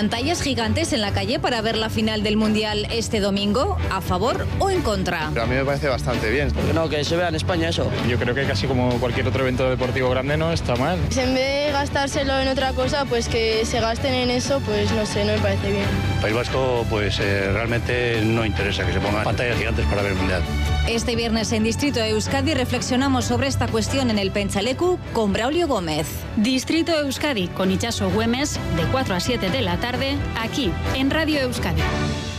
Pantallas gigantes en la calle para ver la final del Mundial este domingo, ¿a favor o en contra? A mí me parece bastante bien. Porque no, que se vea en España eso. Yo creo que casi como cualquier otro evento deportivo grande no está mal. Pues en vez de gastárselo en otra cosa, pues que se gasten en eso, pues no sé, no me parece bien. País Vasco, pues realmente no interesa que se pongan pantallas gigantes para ver el Mundial. Este viernes en Distrito Euskadi reflexionamos sobre esta cuestión en el Pentsaleku con Braulio Gómez. Distrito Euskadi con Itxaso Güemes de 4 a 7 de la tarde, aquí en Radio Euskadi.